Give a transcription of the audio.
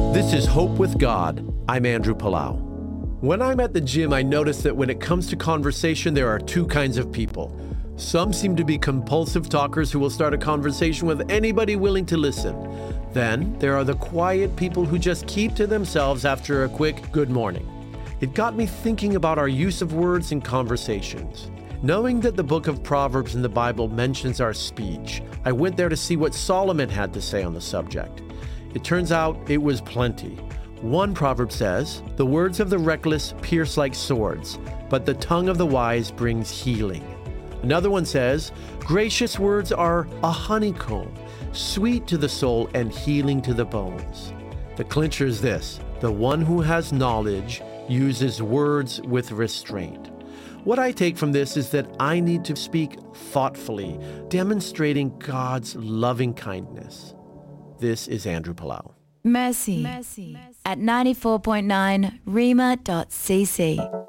This is Hope with God. I'm Andrew Palau. When I'm at the gym, I notice that when it comes to conversation, there are two kinds of people. Some seem to be compulsive talkers who will start a conversation with anybody willing to listen. Then there are the quiet people who just keep to themselves after a quick good morning. It got me thinking about our use of words in conversations. Knowing that the book of Proverbs in the Bible mentions our speech, I went there to see what Solomon had to say on the subject. It turns out it was plenty. One proverb says, "The words of the reckless pierce like swords, but the tongue of the wise brings healing." Another one says, "Gracious words are a honeycomb, sweet to the soul and healing to the bones." The clincher is this: the one who has knowledge uses words with restraint. What I take from this is that I need to speak thoughtfully, demonstrating God's loving kindness. This is Andrew Palau. Mercy at 94.9 rhema.cc.